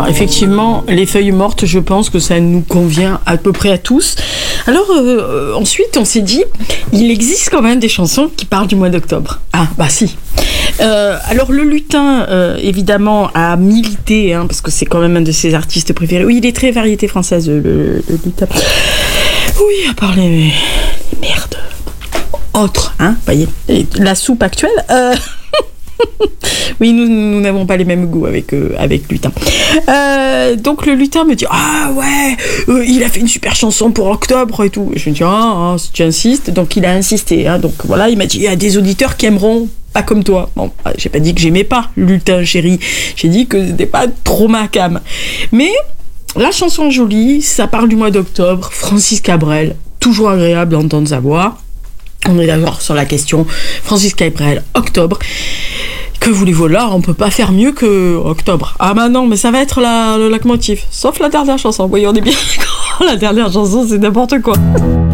effectivement, les feuilles mortes, je pense que ça nous convient à peu près à tous. Alors, ensuite, on s'est dit, il existe quand même des chansons qui parlent du mois d'octobre. Ah, bah si. Alors, le lutin, évidemment, a milité, parce que c'est quand même un de ses artistes préférés. Oui, il est très variété française, le lutin. Oui, à part les merdes. Autres, voyez, la soupe actuelle. Oui, nous n'avons pas les mêmes goûts avec Lutin. Donc le lutin me dit il a fait une super chanson pour octobre et tout. Je me dis si tu insistes. Donc il a insisté. Donc voilà, il m'a dit il y a des auditeurs qui aimeront pas comme toi. Bon, j'ai pas dit que j'aimais pas Lutin, chérie. J'ai dit que c'était pas trop ma cam. Mais la chanson jolie, ça parle du mois d'octobre. Francis Cabrel, toujours agréable d'entendre sa voix. On est d'accord sur la question. Francis Cabrel, octobre. Que voulez-vous là, on peut pas faire mieux que octobre. Ah bah non, mais ça va être le leitmotiv. Sauf la dernière chanson. Voyons, on est bien. La dernière chanson, c'est n'importe quoi.